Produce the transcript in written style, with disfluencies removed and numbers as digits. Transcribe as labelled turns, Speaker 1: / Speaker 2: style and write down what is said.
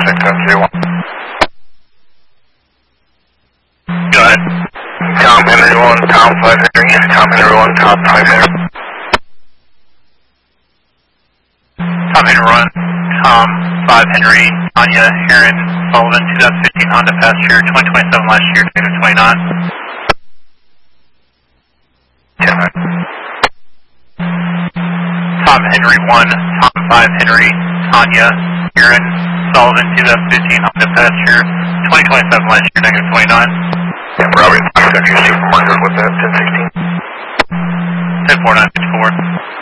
Speaker 1: 61031.
Speaker 2: Go ahead.
Speaker 1: Tom Henry 1, Tom 5 Henry, Tom Henry 1, Tom 5 Henry.
Speaker 2: Tom Henry 1, Tom 5 Henry, Tanya, Aaron, Sullivan, 2015 Honda Passenger, 2027 last year, negative 29.
Speaker 1: 10.
Speaker 2: Tom Henry 1, Tom 5 Henry, Tanya, Aaron, Sullivan, 2015 Honda Passenger, 2027 last year, negative 29.
Speaker 1: And Robbie, if you see from marker with that 1016.
Speaker 2: 104964.